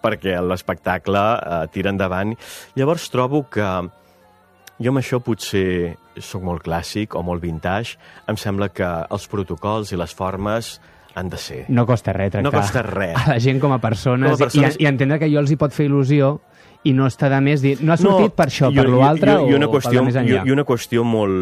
perquè l'espectacle tira endavant. Llavors trobo que jo amb això potser sóc molt clàssic o molt vintage. Em sembla que els protocols i les formes han de ser. No costa res tractar a la gent com a persones, i entendre que allò els hi pot fer il·lusió i no està de més dir, no ha sortit per això, per l'altre o per la més enllà. I una qüestió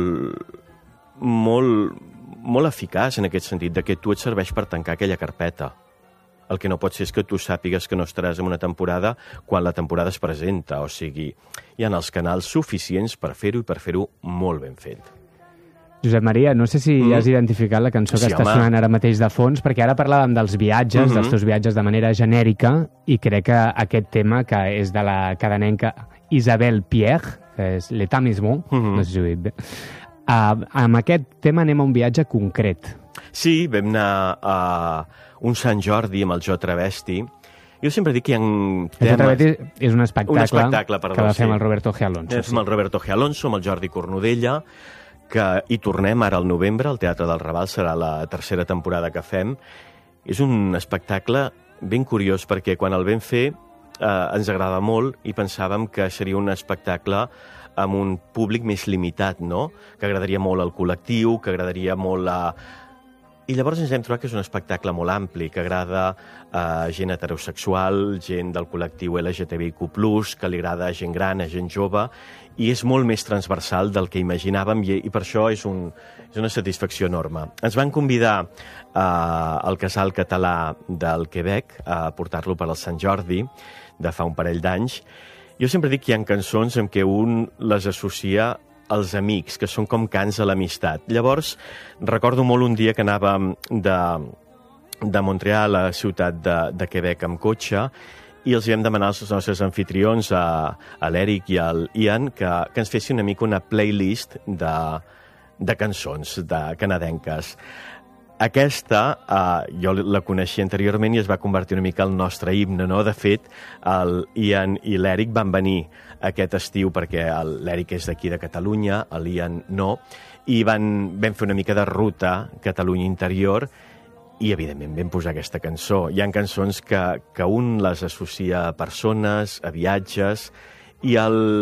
molt eficaç en aquest sentit, de que tu et serveix per tancar aquella carpeta. El que no pot ser és que tu sàpigues que no estaràs en una temporada quan la temporada es presenta. O sigui, hi ha els canals suficients per fer-ho i per fer-ho molt ben fet. Josep Maria, no sé si has identificat la cançó que està sonant ara mateix de fons, perquè ara parlàvem dels viatges, dels teus viatges de manera genèrica, i crec que aquest tema, que és de la cadenenca Isabelle Pierre, que és L'État Mismo, no sé si ho he dit bé, amb aquest tema anem a un viatge concret. Sí, vam anar a un Sant Jordi amb el Jo Travesti. Jo sempre dic que hi ha temes... El Jo Travesti és un espectacle que va fer amb el Roberto G. Alonso. Amb el Roberto G. Alonso, amb el Jordi Cornudella, que hi tornem ara al novembre, al Teatre del Raval, serà la tercera temporada que fem. És un espectacle ben curiós, perquè quan el vam fer ens agrada molt i pensàvem que seria un espectacle amb un públic més limitat, no? Que agradaria molt al col·lectiu, que agradaria molt a... I llavors ens hem trobat que és un espectacle molt ampli, que agrada a gent heterosexual, gent del col·lectiu LGTBIQ+, que li agrada a gent gran, a gent jove, i és molt més transversal del que imaginàvem, i per això és una satisfacció enorme. Ens van convidar al Casal Català del Quebec a portar-lo per al Sant Jordi, de fa un parell d'anys. Jo sempre dic que hi ha cançons en què un les associa als amics, que són com cants a l'amistat. Llavors, recordo molt un dia que anàvem de Montreal a la ciutat de Quebec amb cotxe, i els vam demanar als nostres anfitrions, a l'Eric i al Ian, que ens fessin una mica una playlist de cançons canadenques. Aquesta, jo la coneixia anteriorment i es va convertir una mica en el nostre himne, no? De fet, el Ian i l'Eric van venir aquest estiu, perquè l'Eric és d'aquí de Catalunya, l'Ian no, i vam fer una mica de ruta Catalunya interior, i evidentment vam posar aquesta cançó. Hi ha cançons que un les associa a persones, a viatges, i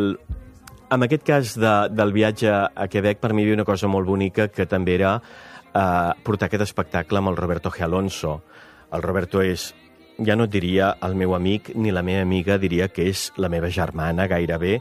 en aquest cas del viatge a Quebec, per mi hi havia una cosa molt bonica, que també era portar aquest espectacle amb el Roberto G. Alonso. El Roberto és, ja no et diria el meu amic ni la meva amiga, diria que és la meva germana gairebé.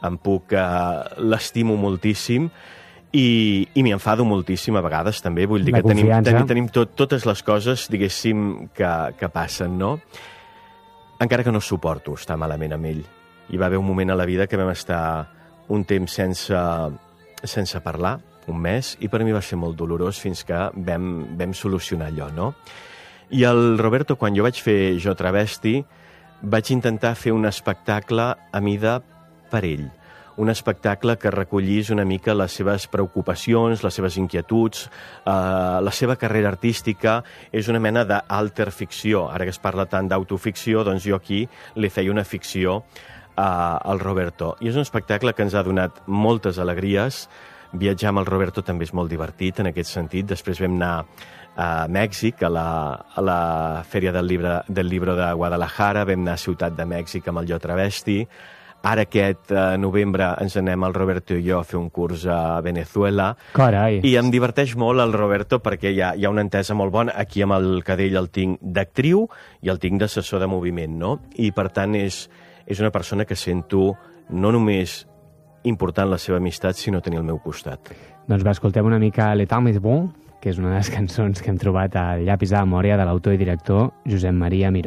L'estimo moltíssim i m'hi enfado moltíssim a vegades també. Vull dir que tenim totes les coses, diguéssim, que passen, no? Encara que no suporto estar malament amb ell. Hi va haver un moment a la vida que vam estar un temps sense parlar, un mes, i per mi va ser molt dolorós fins que vam solucionar allò, no? I el Roberto, quan jo vaig fer Jo Travesti, vaig intentar fer un espectacle a mida per ell. Un espectacle que recollís una mica les seves preocupacions, les seves inquietuds, la seva carrera artística. És una mena d'alter ficció. Ara que es parla tant d'autoficció, doncs jo aquí li feia una ficció al Roberto. I és un espectacle que ens ha donat moltes alegries. Viatjar amb el Roberto també és molt divertit en aquest sentit. Després vam anar a Mèxic, a la Fèria del Libro de Guadalajara, vam anar a Ciutat de Mèxic amb el Jo Travesti. Ara aquest novembre ens anem el Roberto i jo a fer un curs a Venezuela. Carai! I em diverteix molt el Roberto perquè hi ha una entesa molt bona. Aquí amb el cadell el tinc d'actriu i el tinc d'assessor de moviment, no? I per tant és una persona que sento no només important la seva amistat, sinó tenir al meu costat. Doncs escoltem una mica L'État Mismo, que és una de les cançons que hem trobat al llapis de memòria de l'autor i director Josep Maria Miró.